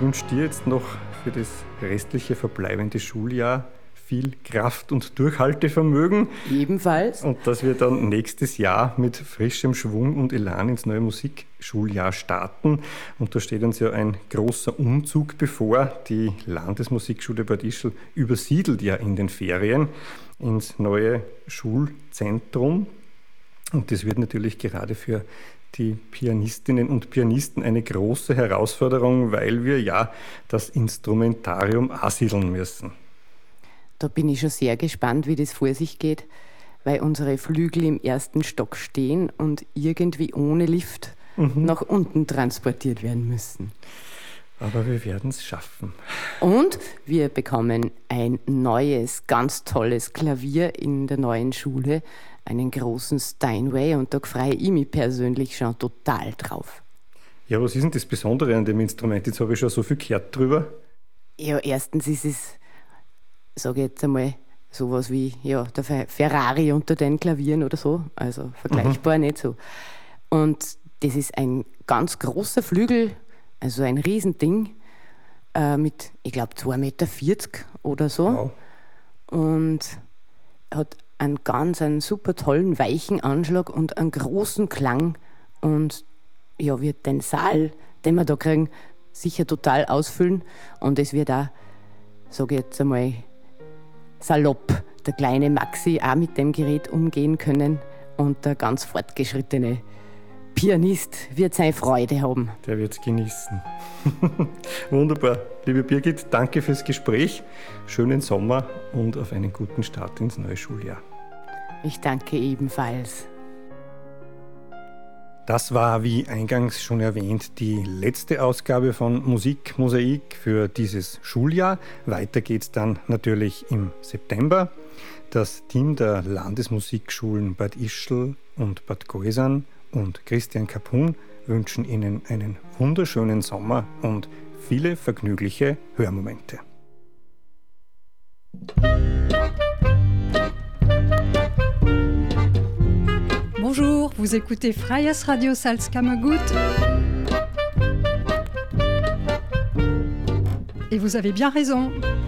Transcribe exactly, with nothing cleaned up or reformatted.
wünsche dir jetzt noch für das restliche verbleibende Schuljahr viel Kraft und Durchhaltevermögen. Ebenfalls. Und dass wir dann nächstes Jahr mit frischem Schwung und Elan ins neue Musikschuljahr starten. Und da steht uns ja ein großer Umzug bevor. Die Landesmusikschule Bad Ischl übersiedelt ja in den Ferien ins neue Schulzentrum. Und das wird natürlich gerade für die Pianistinnen und Pianisten eine große Herausforderung, weil wir ja das Instrumentarium ansiedeln müssen. Da bin ich schon sehr gespannt, wie das vor sich geht, weil unsere Flügel im ersten Stock stehen und irgendwie ohne Lift mhm. nach unten transportiert werden müssen. Aber wir werden es schaffen. Und wir bekommen ein neues, ganz tolles Klavier in der neuen Schule, einen großen Steinway, und da freue ich mich persönlich schon total drauf. Ja, was ist denn das Besondere an dem Instrument? Jetzt habe ich schon so viel gehört drüber. Ja, erstens ist es, sage ich jetzt einmal, sowas wie ja, der Ferrari unter den Klavieren oder so, also vergleichbar mhm. nicht so. Und das ist ein ganz großer Flügel, also ein Riesending, äh, mit, ich glaube, zwei Meter vierzig oder so. Wow. Und hat einen ganz einen super tollen, weichen Anschlag und einen großen Klang. Und ja, wird den Saal, den wir da kriegen, sicher total ausfüllen. Und es wird auch, sage ich jetzt einmal, salopp, der kleine Maxi auch mit dem Gerät umgehen können. Und der ganz fortgeschrittene Pianist wird seine Freude haben. Der wird es genießen. Wunderbar. Liebe Birgit, danke fürs Gespräch. Schönen Sommer und auf einen guten Start ins neue Schuljahr. Ich danke ebenfalls. Das war, wie eingangs schon erwähnt, die letzte Ausgabe von Musik Mosaik für dieses Schuljahr. Weiter geht's dann natürlich im September. Das Team der Landesmusikschulen Bad Ischl und Bad Gäusern und Christian Kapun wünschen Ihnen einen wunderschönen Sommer und viele vergnügliche Hörmomente. Bonjour, vous écoutez Freies Radio Salzkammergut. Et vous avez bien raison.